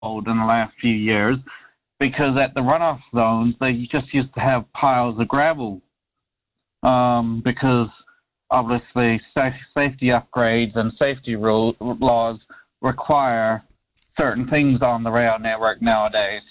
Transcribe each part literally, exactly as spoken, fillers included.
in the last few years because at the runoff zones, they just used to have piles of gravel um, because obviously safety upgrades and safety rule, laws require certain things on the rail network nowadays.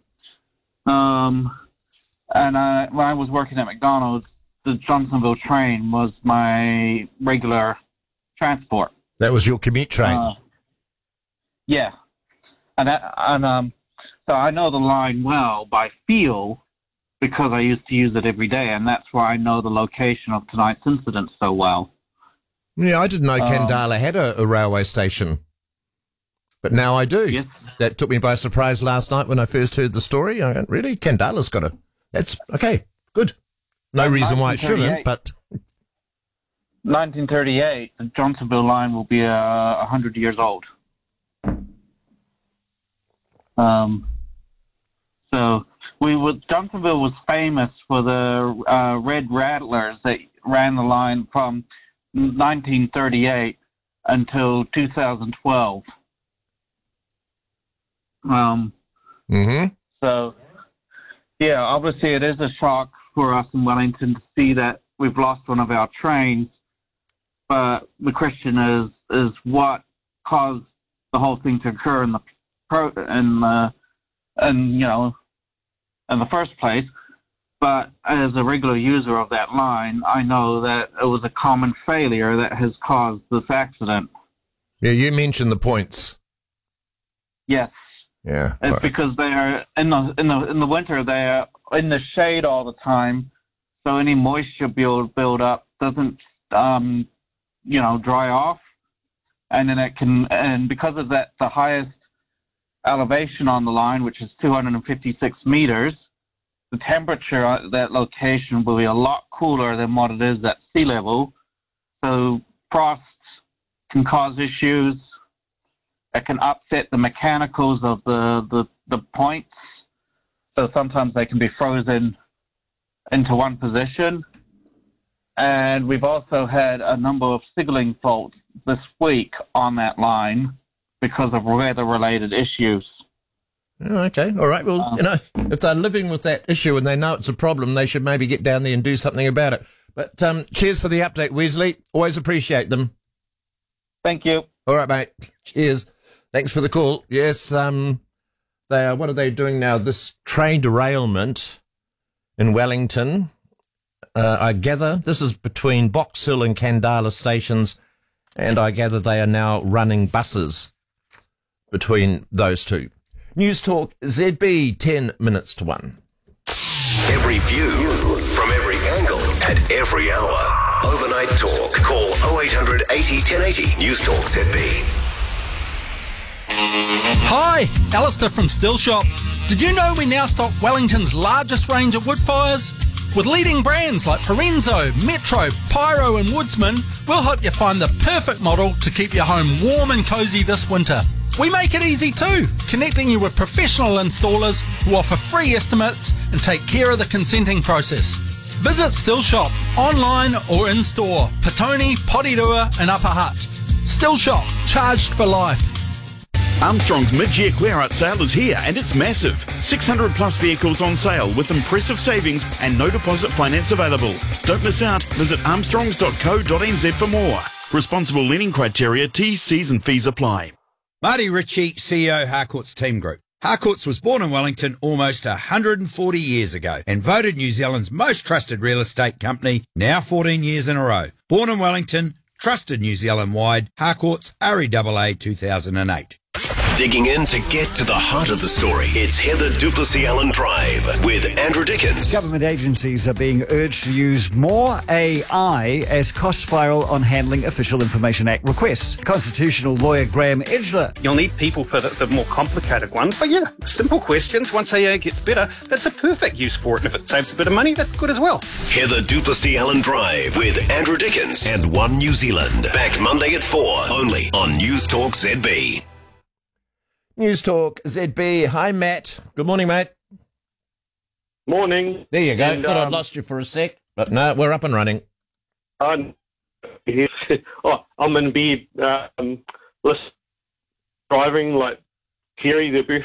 Um, and I, when I was working at McDonald's, the Johnsonville train was my regular transport. That was your commute train? Uh, yeah. And, that, and um, so I know the line well by feel because I used to use it every day, and that's why I know the location of tonight's incident so well. Yeah, I didn't know um, Kandala had a, a railway station, but now I do. Yes. That took me by surprise last night when I first heard the story. I went, really? Kandala's got it. That's okay, good. No uh, reason why it shouldn't, but... nineteen thirty-eight, the Johnsonville line will be uh, one hundred years old. Um, so we would, Johnsonville was famous for the uh, Red Rattlers that ran the line from nineteen thirty-eight until two thousand twelve. Um, mm-hmm. So, yeah, obviously it is a shock for us in Wellington to see that we've lost one of our trains. But the question is, is what caused the whole thing to occur in the pro in the, in, you know, in the first place. But as a regular user of that line, I know that it was a common failure that has caused this accident. Yeah, you mentioned the points. Yes. Yeah. It's right. because they are in the in the in the winter they are in the shade all the time, so any moisture build build up doesn't um you know dry off, and then it can and because of that the highest elevation on the line, which is two hundred fifty-six meters, the temperature at that location will be a lot cooler than what it is at sea level, so frost can cause issues. It can upset the mechanicals of the, the, the points. So sometimes they can be frozen into one position. And we've also had a number of signaling faults this week on that line because of weather-related issues. Oh, okay. All right. Well, Um, you know, if they're living with that issue and they know it's a problem, they should maybe get down there and do something about it. But um, cheers for the update, Wesley. Always appreciate them. Thank you. All right, mate. Cheers. Thanks for the call. Yes, um, they are, what are they doing now? This train derailment in Wellington, uh, I gather, this is between Box Hill and Kandala stations, and I gather they are now running buses between those two. News Talk Z B, ten minutes to one. Every view, from every angle, at every hour. Overnight Talk. Call oh eight hundred eighty ten eighty. News Talk Z B. Hi, Alistair from Still Shop. Did you know we now stock Wellington's largest range of wood fires? With leading brands like Parenzo, Metro, Pyro and Woodsman, we'll help you find the perfect model to keep your home warm and cosy this winter. We make it easy too, connecting you with professional installers who offer free estimates and take care of the consenting process. Visit Still Shop, online or in store, Petone, Porirua and Upper Hutt. Still Shop, charged for life. Armstrong's mid-year clear-out sale is here and it's massive. six hundred plus vehicles on sale with impressive savings and no deposit finance available. Don't miss out. Visit armstrongs dot co dot n z for more. Responsible lending criteria, T's, C's and fees apply. Marty Ritchie, C E O, Harcourts Team Group. Harcourts was born in Wellington almost one hundred forty years ago and voted New Zealand's most trusted real estate company now fourteen years in a row. Born in Wellington, trusted New Zealand-wide, Harcourts R E A A two thousand eight. Digging in to get to the heart of the story. It's Heather du Plessis-Allen Drive with Andrew Dickens. Government agencies are being urged to use more A I as cost spiral on handling Official Information Act requests. Constitutional lawyer Graham Edgler. You'll need people for the, the more complicated ones. But yeah, simple questions. Once A I gets better, that's a perfect use for it. And if it saves a bit of money, that's good as well. Heather du Plessis-Allen Drive with Andrew Dickens and One New Zealand. Back Monday at four, only on News Talk Z B. News Talk Z B. Hi, Matt. Good morning, mate. Morning. There you go. And, Thought um, I'd lost you for a sec, but no, we're up and running. I'm, oh, I'm going to be um, listen, driving like Kerry the